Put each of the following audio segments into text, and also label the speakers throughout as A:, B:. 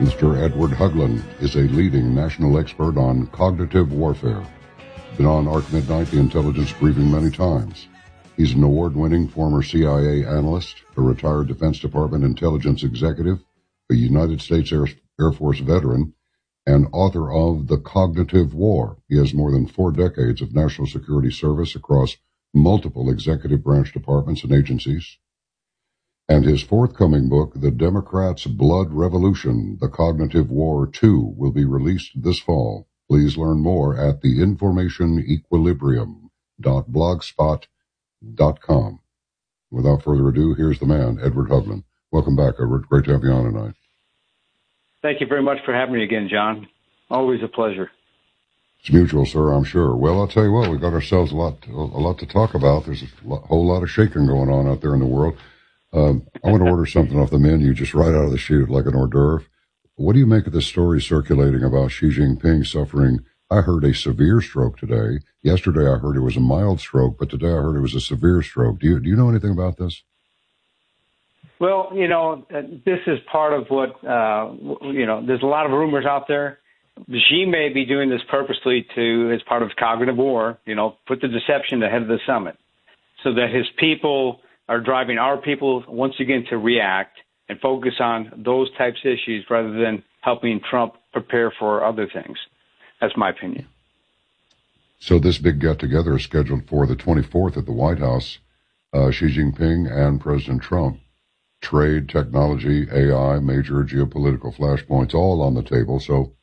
A: Mr. Edward Hoagland is a leading national expert on cognitive warfare. Been on Arc Midnight, the intelligence briefing, many times. He's an award-winning former CIA analyst, a retired Defense Department intelligence executive, a United States Air Force veteran, and author of The Cognitive War. He has more than 4 decades of national security service across multiple executive branch departments and agencies. And his forthcoming book, The Democrats' Blood Revolution, The Cognitive War 2, will be released this fall. Please learn more at theinformationequilibrium.blogspot.com. Without further ado, here's the man, Edward Hoagland. Welcome back, Edward. Great to have you on tonight.
B: Thank you very much for having me again, John. Always a pleasure.
A: It's mutual, sir, I'm sure. Well, I'll tell you what, we've got ourselves a lot to talk about. There's a whole lot of shaking going on out there in the world. I want to order something off the menu just right out of the chute, like an hors d'oeuvre. What do you make of the story circulating about Xi Jinping suffering? I heard a severe stroke today. Yesterday I heard it was a mild stroke, but today I heard it was a severe stroke. Do you know anything about this?
B: Well, this is part of what, there's a lot of rumors out there. Xi may be doing this purposely as part of cognitive war, put the deception ahead of the summit so that his people are driving our people once again to react and focus on those types of issues rather than helping Trump prepare for other things. That's my opinion.
A: So this big get-together is scheduled for the 24th at the White House. Xi Jinping and President Trump. Trade, technology, AI, major geopolitical flashpoints, all on the table. So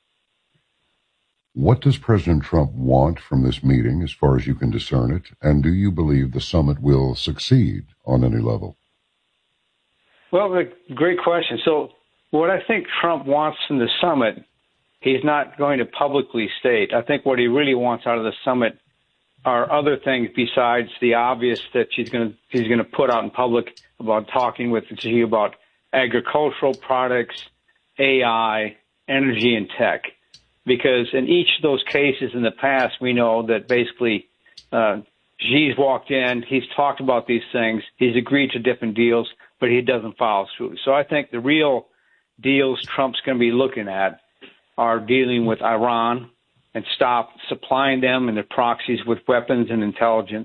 A: what does President Trump want from this meeting, as far as you can discern it? And do you believe the summit will succeed on any level?
B: Well, great question. So what I think Trump wants from the summit, he's not going to publicly state. I think what he really wants out of the summit are other things besides the obvious that he's going to put out in public about talking with Xi about agricultural products, AI, energy, and tech. Because in each of those cases in the past, we know that basically Xi's walked in, he's talked about these things, he's agreed to different deals, but he doesn't follow through. So I think the real deals Trump's going to be looking at are dealing with Iran and stop supplying them and their proxies with weapons and intelligence.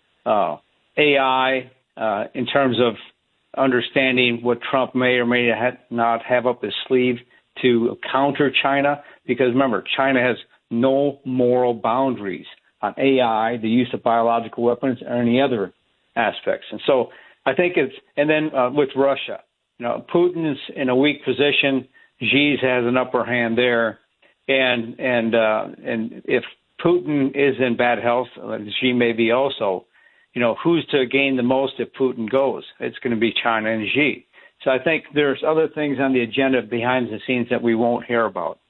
B: AI, in terms of understanding what Trump may or may not have up his sleeve to counter China, because remember, China has no moral boundaries on AI, the use of biological weapons, or any other aspects. And so I think and then with Russia, Putin's in a weak position. Xi has an upper hand there. And if Putin is in bad health, Xi may be also, who's to gain the most if Putin goes? It's going to be China and Xi. So I think there's other things on the agenda behind the scenes that we won't hear about.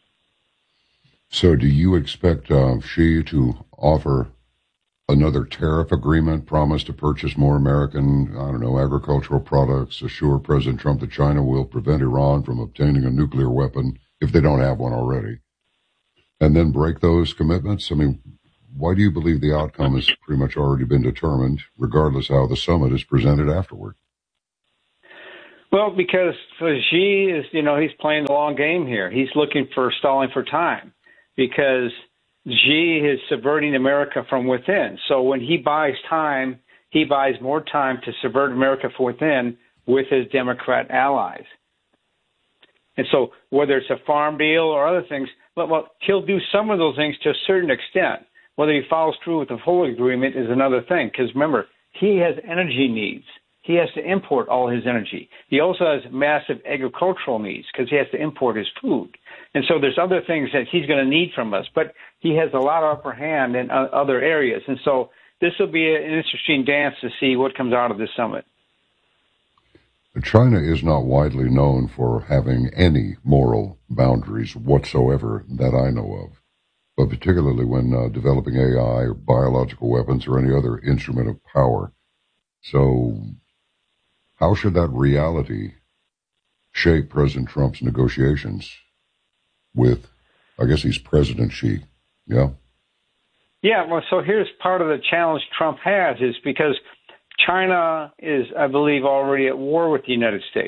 A: So do you expect Xi to offer another tariff agreement, promise to purchase more American, agricultural products, assure President Trump that China will prevent Iran from obtaining a nuclear weapon if they don't have one already, and then break those commitments? I mean, why do you believe the outcome has pretty much already been determined, regardless how the summit is presented afterward?
B: Well, because Xi is, he's playing the long game here. He's looking for stalling for time because Xi is subverting America from within. So when he buys time, he buys more time to subvert America from within with his Democrat allies. And so whether it's a farm deal or other things, well, he'll do some of those things to a certain extent. Whether he follows through with the full agreement is another thing, because remember, he has energy needs. He has to import all his energy. He also has massive agricultural needs because he has to import his food. And so there's other things that he's going to need from us, but he has a lot of upper hand in other areas. And so this will be an interesting dance to see what comes out of this summit.
A: China is not widely known for having any moral boundaries whatsoever that I know of, but particularly when developing AI or biological weapons or any other instrument of power. So how should that reality shape President Trump's negotiations with, I guess he's President Xi, yeah?
B: Yeah, well, so here's part of the challenge Trump has is because China is, I believe, already at war with the United States.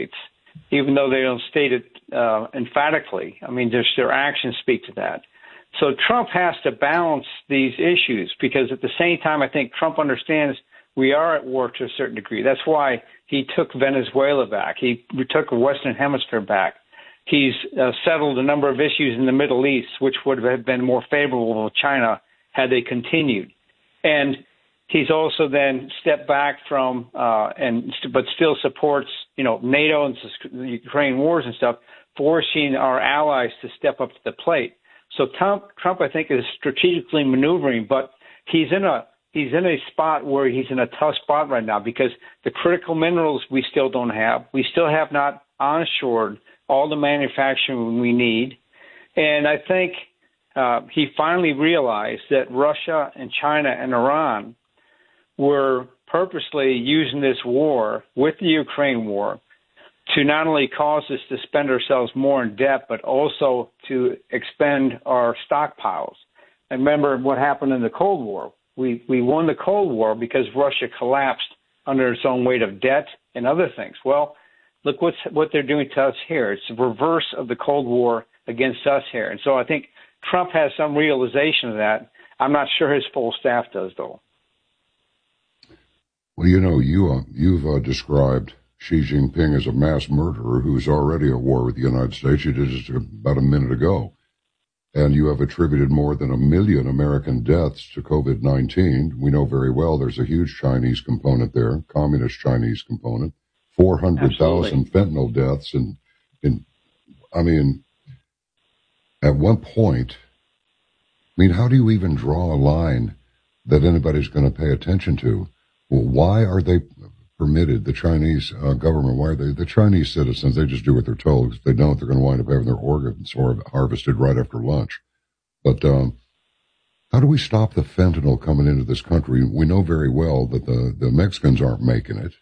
B: even though they don't state it emphatically. I mean, their actions speak to that. So Trump has to balance these issues because at the same time, I think Trump understands we are at war to a certain degree. That's why he took Venezuela back. He took the Western Hemisphere back. He's settled a number of issues in the Middle East, which would have been more favorable to China had they continued. And he's also then stepped back from, but still supports, NATO and the Ukraine wars and stuff, forcing our allies to step up to the plate. So Trump, I think, is strategically maneuvering, but he's in a spot where he's in a tough spot right now because the critical minerals we still don't have. We still have not onshored all the manufacturing we need. And I think he finally realized that Russia and China and Iran were purposely using this war with the Ukraine war to not only cause us to spend ourselves more in debt, but also to expend our stockpiles. And remember what happened in the Cold War. We won the Cold War because Russia collapsed under its own weight of debt and other things. Well, look what they're doing to us here. It's the reverse of the Cold War against us here. And so I think Trump has some realization of that. I'm not sure his full staff does, though.
A: Well, you've described Xi Jinping as a mass murderer who's already at war with the United States. You did just about a minute ago. And you have attributed more than 1 million American deaths to COVID-19. We know very well there's a huge Chinese component there, communist Chinese component, 400,000 fentanyl deaths. At one point, how do you even draw a line that anybody's going to pay attention to? Well, why are they permitted, the Chinese government, why are the Chinese citizens, they just do what they're told. If they don't, they're going to wind up having their organs harvested right after lunch. But how do we stop the fentanyl coming into this country? We know very well that the Mexicans aren't making it.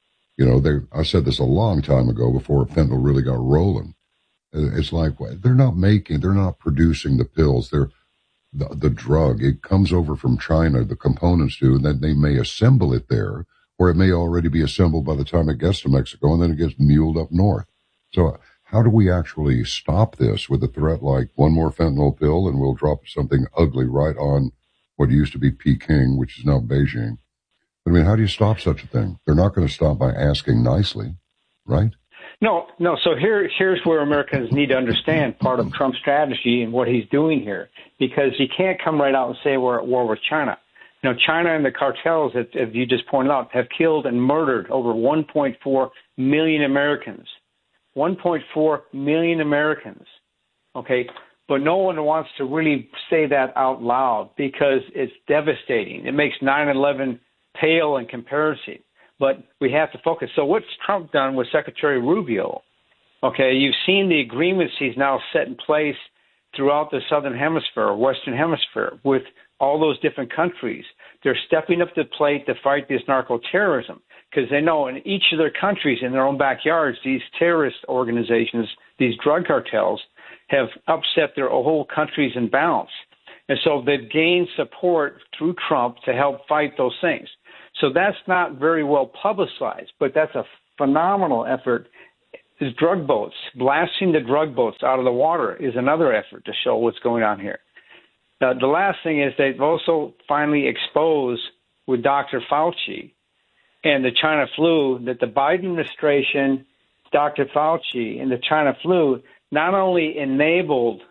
A: I said this a long time ago before fentanyl really got rolling. It's like they're not producing the pills. The drug, it comes over from China, the components do, and then they may assemble it there, or it may already be assembled by the time it gets to Mexico, and then it gets muled up north. So how do we actually stop this with a threat like one more fentanyl pill and we'll drop something ugly right on what used to be Peking, which is now Beijing? How do you stop such a thing? They're not going to stop by asking nicely, right?
B: No. So here's where Americans need to understand part of Trump's strategy and what he's doing here, because he can't come right out and say we're at war with China. China and the cartels, as you just pointed out, have killed and murdered over 1.4 million Americans. 1.4 million Americans. Okay, but no one wants to really say that out loud because it's devastating. It makes 9/11 pale in comparison. But we have to focus. So what's Trump done with Secretary Rubio? Okay, you've seen the agreements he's now set in place throughout the Southern Hemisphere, Western Hemisphere, with all those different countries. They're stepping up to the plate to fight this narco-terrorism because they know in each of their countries, in their own backyards, these terrorist organizations, these drug cartels, have upset their whole countries in balance. And so they've gained support through Trump to help fight those things. So that's not very well publicized, but that's a phenomenal effort. Is drug boats. Blasting the drug boats out of the water is another effort to show what's going on here. The last thing is they've also finally exposed with Dr. Fauci and the China flu that the Biden administration, Dr. Fauci, and the China flu not only enabled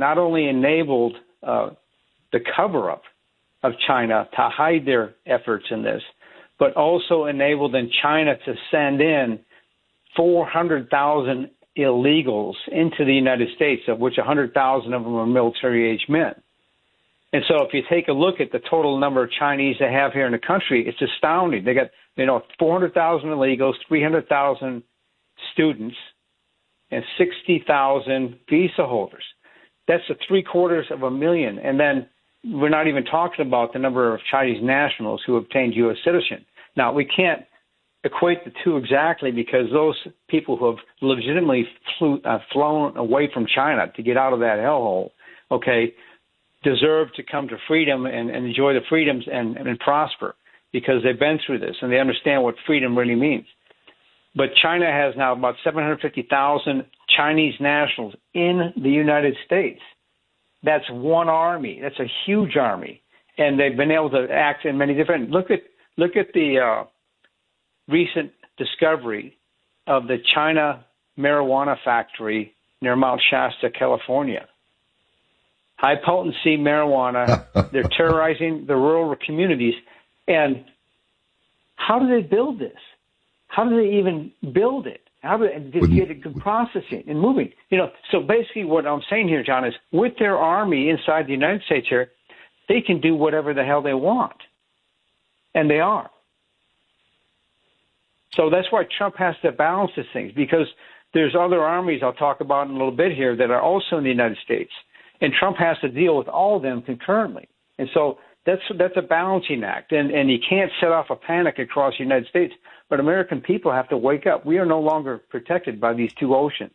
B: the cover-up of China to hide their efforts in this, but also enabled in China to send in 400,000 illegals into the United States, of which 100,000 of them are military-age men. And so if you take a look at the total number of Chinese they have here in the country, it's astounding. They got, 400,000 illegals, 300,000 students, and 60,000 visa holders. That's 750,000. And then we're not even talking about the number of Chinese nationals who obtained U.S. citizenship. Now, we can't equate the two exactly because those people who have legitimately flown away from China to get out of that hellhole, deserve to come to freedom and enjoy the freedoms and prosper because they've been through this and they understand what freedom really means. But China has now about 750,000 Chinese nationals in the United States. That's one army. That's a huge army. And they've been able to act in many different. Look at the recent discovery of the China marijuana factory near Mount Shasta, California. High potency marijuana. They're terrorizing the rural communities. And how do they build this? How do they even build it? How do they get it processing and moving? So basically what I'm saying here, John, is with their army inside the United States here, they can do whatever the hell they want. And they are. So that's why Trump has to balance these things, because there's other armies I'll talk about in a little bit here that are also in the United States. And Trump has to deal with all of them concurrently. And so that's a balancing act. And you can't set off a panic across the United States. But American people have to wake up. We are no longer protected by these two oceans.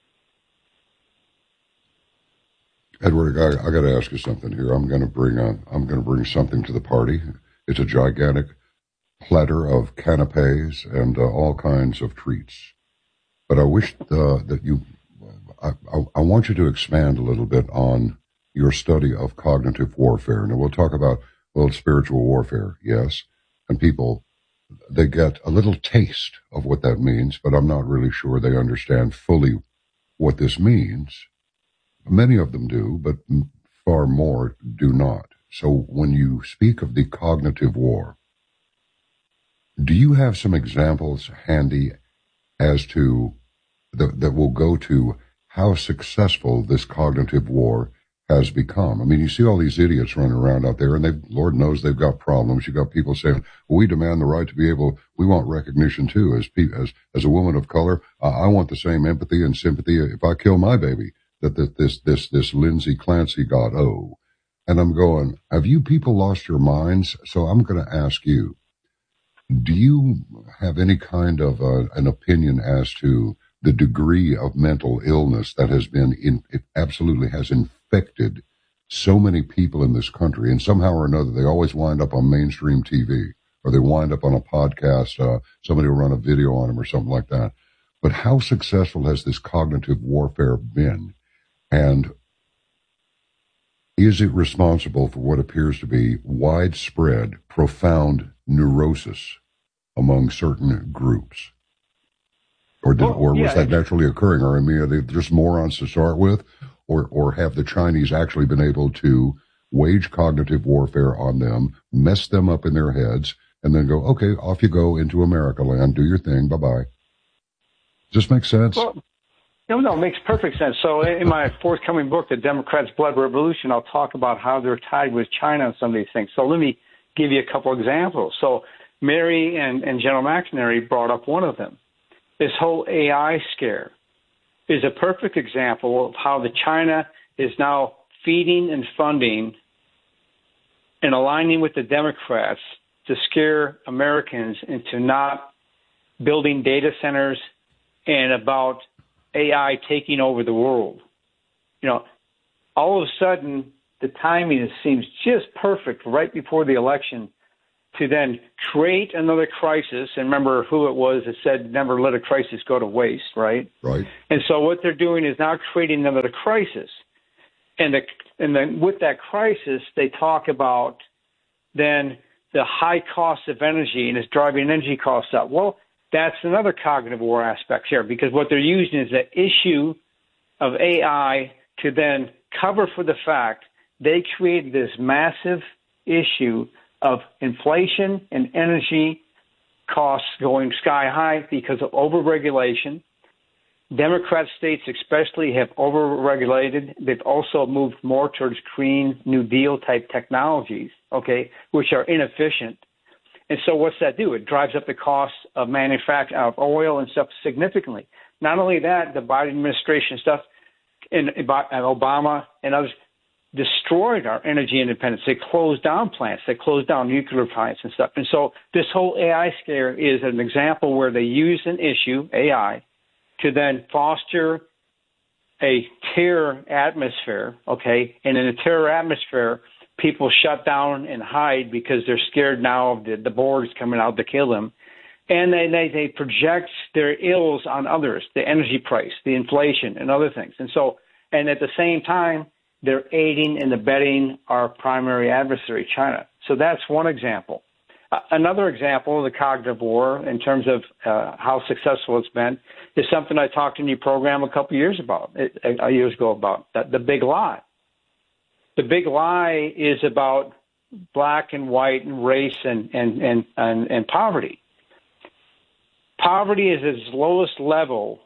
A: Edward, I got to ask you something here. I'm going to bring something to the party. It's a gigantic platter of canapes and all kinds of treats. But I wish that you, I want you to expand a little bit on your study of cognitive warfare. Now we'll talk about spiritual warfare, yes, and people, they get a little taste of what that means, but I'm not really sure they understand fully what this means. Many of them do, but far more do not. So when you speak of the cognitive war, do you have some examples handy as to that will go to how successful this cognitive war has become? I mean, you see all these idiots running around out there, and Lord knows they've got problems. You got people saying, well, we demand the right to be able, we want recognition too, as a woman of color. I want the same empathy and sympathy if I kill my baby that this Lindsay Clancy got. Oh, and I'm going, have you people lost your minds? So I'm going to ask you, do you have any kind of an opinion as to the degree of mental illness that has been it absolutely has infected so many people in this country, and somehow or another they always wind up on mainstream TV, or they wind up on a podcast, somebody will run a video on them or something like that. But how successful has this cognitive warfare been? And is it responsible for what appears to be widespread, profound neurosis among certain groups? Or was that naturally occurring? Or, I mean, are they just morons to start with? Or have the Chinese actually been able to wage cognitive warfare on them, mess them up in their heads, and then go, okay, off you go into America land, do your thing, bye-bye? Does this make sense?
B: Well, no, it makes perfect sense. So in my forthcoming book, The Democrats' Blood Revolution, I'll talk about how they're tied with China and some of these things. So let me give you a couple examples. So Mary and General McNary brought up one of them. This whole AI scare is a perfect example of how the China is now feeding and funding and aligning with the Democrats to scare Americans into not building data centers and about AI taking over the world. All of a sudden, the timing seems just perfect right before the election to then create another crisis. And remember who it was that said, never let a crisis go to waste, right?
A: Right.
B: And so what they're doing is now creating another crisis. And then with that crisis, they talk about then the high cost of energy and it's driving energy costs up. Well, that's another cognitive war aspect here, because what they're using is the issue of AI to then cover for the fact they created this massive issue of inflation and energy costs going sky high because of overregulation. Democrat states especially have overregulated. They've also moved more towards Green New Deal type technologies, okay, which are inefficient. And so what's that do? It drives up the cost of manufacture of oil and stuff significantly. Not only that, the Biden administration stuff and Obama and others destroyed our energy independence. They closed down plants. They closed down nuclear plants and stuff. And so this whole AI scare is an example where they use an issue, AI, to then foster a terror atmosphere, okay? And in a terror atmosphere, people shut down and hide because they're scared now of the boards coming out to kill them. And they project their ills on others, the energy price, the inflation, and other things. And at the same time, they're aiding and abetting our primary adversary, China. So that's one example. Another example of the cognitive war, in terms of how successful it's been, is something I talked in your program a couple years ago about the big lie. The big lie is about black and white and race and poverty. Poverty is at its lowest level,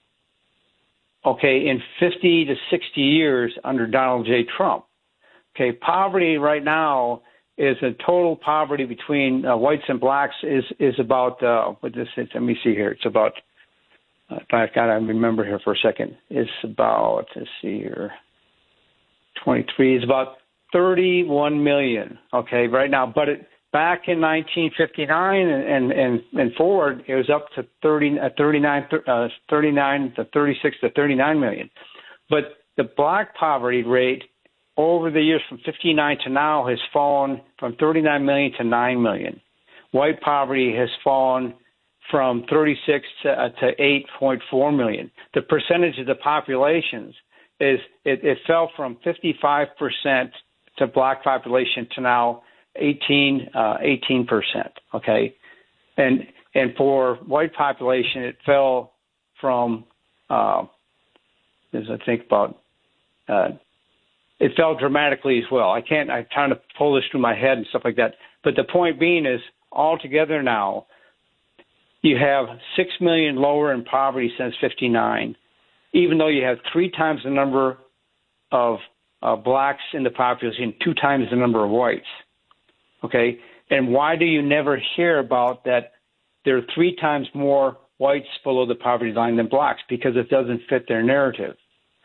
B: in 50 to 60 years under Donald J. Trump. Poverty right now is a total poverty between whites and blacks is about, let me see here. It's about, I've got to remember here for a second. It's about, let's see here, 23. It's about 31 million, right now. But back in 1959 and forward, it was up to 39 to 36 to 39 million. But the black poverty rate over the years from 59 to now has fallen from 39 million to 9 million. White poverty has fallen from 36 to 8.4 million. The percentage of the populations it fell from 55% to black population to now 18%. And for white population, it fell from it fell dramatically as well. I'm trying to pull this through my head and stuff like that. But the point being is, altogether now, you have 6 million lower in poverty since 59, even though you have 3 times the number of blacks in the population, 2 times the number of whites. And why do you never hear about that there are 3 times more whites below the poverty line than blacks? Because it doesn't fit their narrative.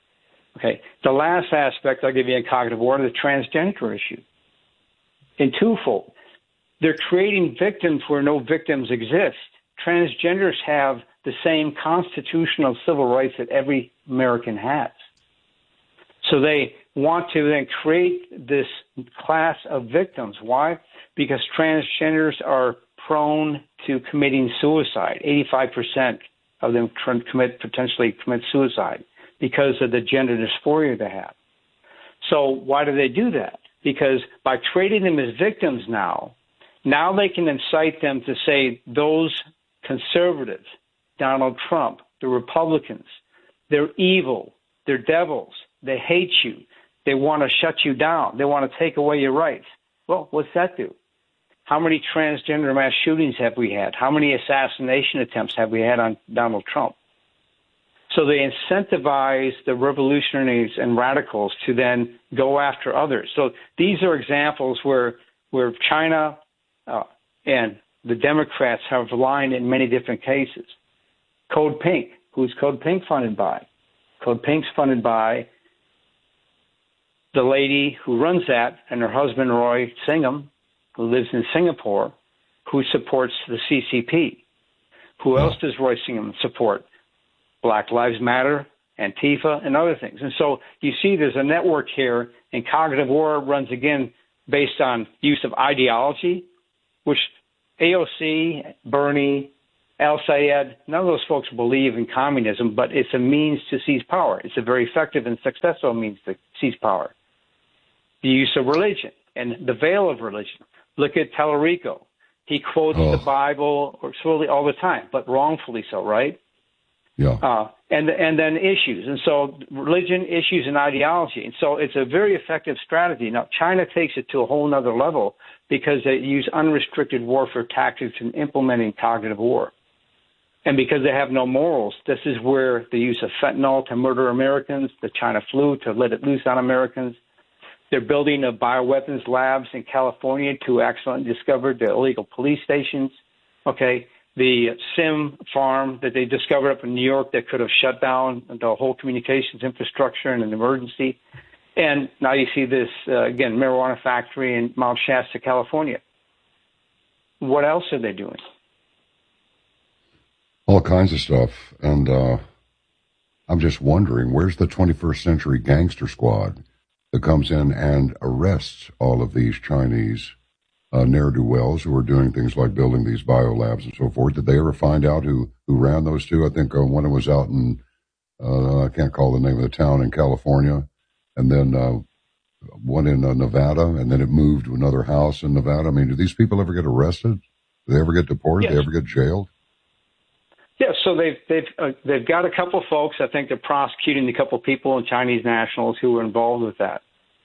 B: The last aspect I'll give you in cognitive war is the transgender issue. In twofold, they're creating victims where no victims exist. Transgenders have the same constitutional civil rights that every American has. So they want to then create this class of victims. Why? Because transgenders are prone to committing suicide. 85% of them potentially commit suicide because of the gender dysphoria they have. So why do they do that? Because by treating them as victims now they can incite them to say those conservatives, Donald Trump, the Republicans, they're evil, they're devils, they hate you, they want to shut you down, they want to take away your rights. Well, what's that do? How many transgender mass shootings have we had? How many assassination attempts have we had on Donald Trump? So they incentivize the revolutionaries and radicals to then go after others. So these are examples where China and the Democrats have aligned in many different cases. Code Pink. Who's Code Pink funded by? Code Pink's funded by the lady who runs that and her husband, Roy Singham, who lives in Singapore, who supports the CCP. Who else does Roy Singham support? Black Lives Matter, Antifa, and other things. And so you see there's a network here, and cognitive war runs, again, based on use of ideology, which AOC, Bernie, Al-Sayed, none of those folks believe in communism, but it's a means to seize power. It's a very effective and successful means to seize power. The use of religion and the veil of religion. Look at Tallarico. He quotes the Bible all the time, but wrongfully so, right?
A: Yeah.
B: And then issues. And so religion, issues, and ideology. And so it's a very effective strategy. Now, China takes it to a whole nother level because they use unrestricted warfare tactics in implementing cognitive war. And because they have no morals, this is where the use of fentanyl to murder Americans, the China flu to let it loose on Americans. They're building bioweapons labs in California to accidentally discover the illegal police stations. The SIM farm that they discovered up in New York that could have shut down the whole communications infrastructure in an emergency. And now you see this, again, marijuana factory in Mount Shasta, California. What else are they doing?
A: All kinds of stuff. And I'm just wondering, where's the 21st century gangster squad that comes in and arrests all of these Chinese ne'er-do-wells who are doing things like building these biolabs and so forth. Did they ever find out who ran those two? I think one was out in, I can't call the name of the town, in California, and then one in Nevada, and then it moved to another house in Nevada. I mean, do these people ever get arrested? Do they ever get deported?
B: Yes.
A: Do they ever get jailed?
B: Yeah, so they've got a couple folks. I think they're prosecuting a couple people and Chinese nationals who were involved with that.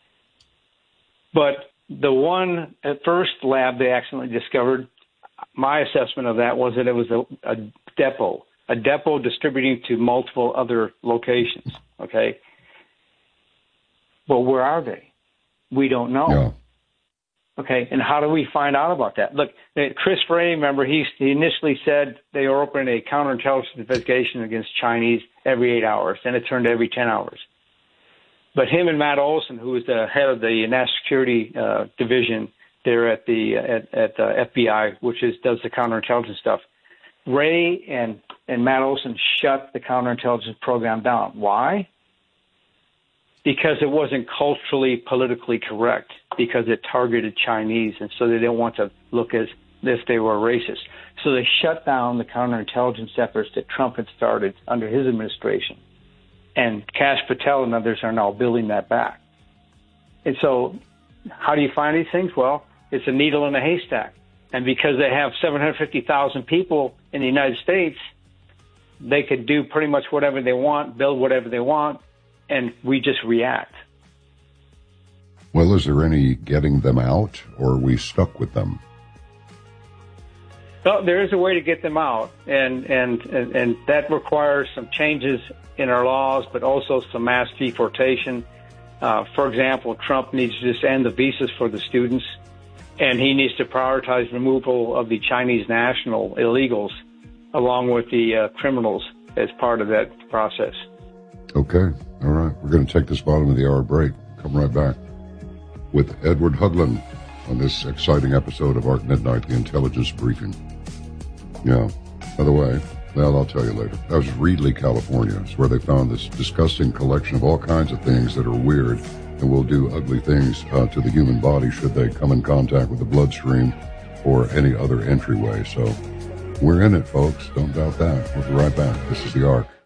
B: But the one at first lab they accidentally discovered, my assessment of that was that it was a depot distributing to multiple other locations. Okay, but where are they? We don't know.
A: Yeah.
B: Okay, and how do we find out about that? Look, Chris Wray, remember, he initially said they were opening a counterintelligence investigation against Chinese every 8 hours, then it turned to every 10 hours. But him and Matt Olson, who is the head of the national security division there at the FBI, which does the counterintelligence stuff, Ray and Matt Olson shut the counterintelligence program down. Why? Because it wasn't culturally, politically correct, because it targeted Chinese, and so they didn't want to look as if they were racist. So they shut down the counterintelligence efforts that Trump had started under his administration. And Kash Patel and others are now building that back. And so how do you find these things? Well, it's a needle in a haystack. And because they have 750,000 people in the United States, they could do pretty much whatever they want, build whatever they want, and we just react.
A: Well, is there any getting them out, or are we stuck with them?
B: Well, there is a way to get them out, and that requires some changes in our laws, but also some mass deportation. For example, Trump needs to just end the visas for the students, and he needs to prioritize removal of the Chinese national illegals along with the criminals as part of that process. Okay.
A: All right. We're going to take this bottom of the hour break. Come right back with Edward Hoagland on this exciting episode of Arc Midnight, the Intelligence Briefing. Yeah. By the way, well, I'll tell you later. That was Reedley, California. It's where they found this disgusting collection of all kinds of things that are weird and will do ugly things to the human body should they come in contact with the bloodstream or any other entryway. So we're in it, folks. Don't doubt that. We'll be right back. This is the Arc.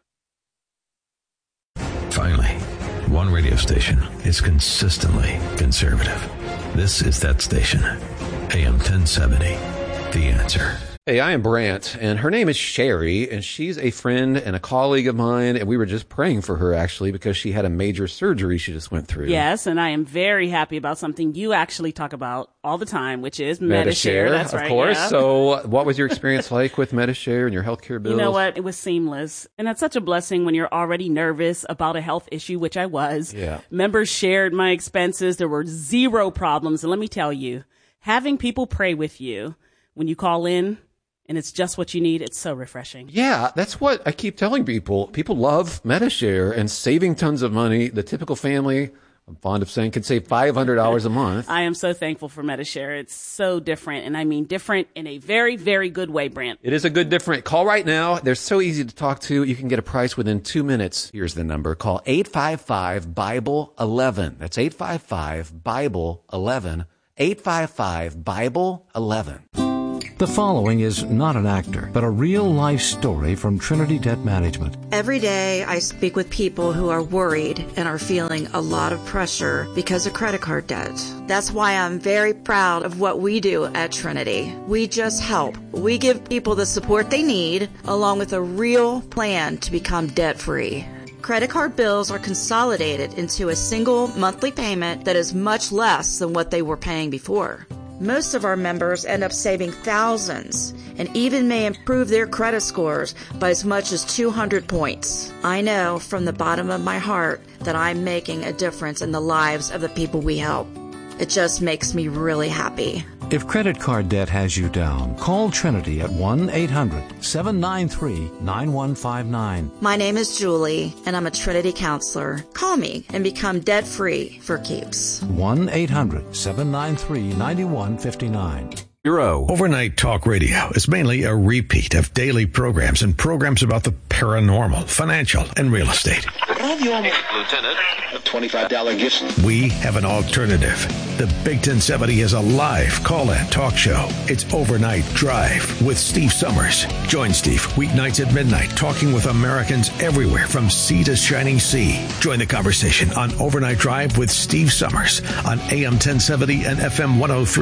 C: Finally, one radio station is consistently conservative. This is that station, AM 1070, The Answer.
D: Hey, I am Brant, and her name is Sherry, and she's a friend and a colleague of mine, and we were just praying for her, actually, because she had a major surgery she just went through.
E: Yes, and I am very happy about something you actually talk about all the time, which is Medi-Share. That's right,
D: of course.
E: Yeah.
D: So what was your experience like with Medi-Share and your healthcare bills?
E: You know what? It was seamless, and that's such a blessing when you're already nervous about a health issue, which I was.
D: Yeah.
E: Members shared my expenses. There were zero problems, and let me tell you, having people pray with you when you call in, and it's just what you need. It's so refreshing.
D: Yeah, that's what I keep telling people. People love Medi-Share and saving tons of money. The typical family, I'm fond of saying, can save $500 a month.
E: I am so thankful for Medi-Share. It's so different, and I mean different in a very, very good way, Brant.
D: It is a good different. Call right now. They're so easy to talk to. You can get a price within 2 minutes. Here's the number. Call 855-BIBLE-11. That's 855-BIBLE-11. 855-BIBLE-11.
F: The following is not an actor, but a real-life story from Trinity Debt Management.
G: Every day I speak with people who are worried and are feeling a lot of pressure because of credit card debt. That's why I'm very proud of what we do at Trinity. We just help. We give people the support they need, along with a real plan to become debt-free. Credit card bills are consolidated into a single monthly payment that is much less than what they were paying before. Most of our members end up saving thousands and even may improve their credit scores by as much as 200 points. I know from the bottom of my heart that I'm making a difference in the lives of the people we help. It just makes me really happy.
F: If credit card debt has you down, call Trinity at 1-800-793-9159.
G: My name is Julie, and I'm a Trinity counselor. Call me and become debt-free for keeps.
F: 1-800-793-9159.
C: Overnight Talk Radio is mainly a repeat of daily programs and programs about the paranormal, financial, and real estate.
H: Lieutenant, a $25 gift.
C: We have an alternative. The Big 1070 is a live call-in talk show. It's Overnight Drive with Steve Summers. Join Steve weeknights at midnight, talking with Americans everywhere from sea to shining sea. Join the conversation on Overnight Drive with Steve Summers on AM 1070 and FM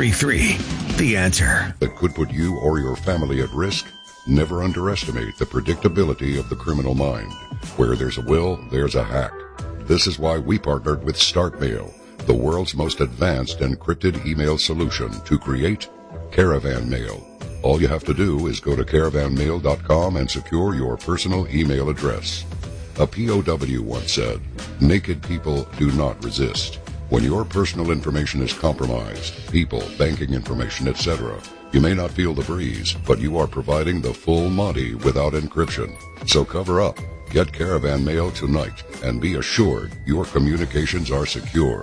C: 103.3. The Answer.
A: That could put you or your family at risk? Never underestimate the predictability of the criminal mind. Where there's a will, there's a hack. This is why we partnered with StartMail, the world's most advanced encrypted email solution, to create Caravan Mail. All you have to do is go to caravanmail.com and secure your personal email address. A POW once said, "Naked people do not resist." When your personal information is compromised, people, banking information, etc., you may not feel the breeze, but you are providing the full Monty without encryption. So cover up. Get Caravan Mail tonight and be assured your communications are secure.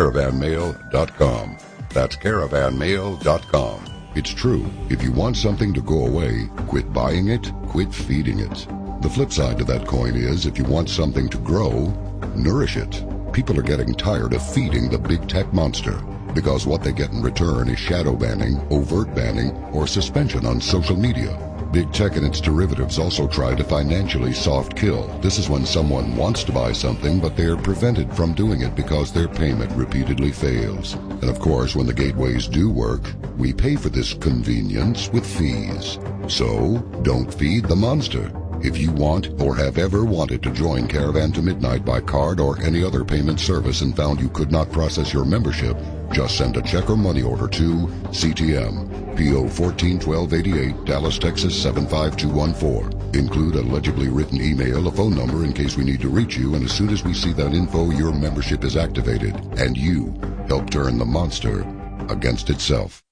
A: Caravanmail.com. That's caravanmail.com. It's true. If you want something to go away, quit buying it, quit feeding it. The flip side to that coin is if you want something to grow, nourish it. People are getting tired of feeding the big tech monster because what they get in return is shadow banning, overt banning, or suspension on social media. Big tech and its derivatives also try to financially soft kill. This is when someone wants to buy something, but they're prevented from doing it because their payment repeatedly fails. And of course, when the gateways do work, we pay for this convenience with fees. So, don't feed the monster. If you want or have ever wanted to join Caravan to Midnight by card or any other payment service and found you could not process your membership, just send a check or money order to CTM, P.O. 141288, Dallas, Texas 75214. Include a legibly written email, a phone number in case we need to reach you, and as soon as we see that info, your membership is activated, and you help turn the monster against itself.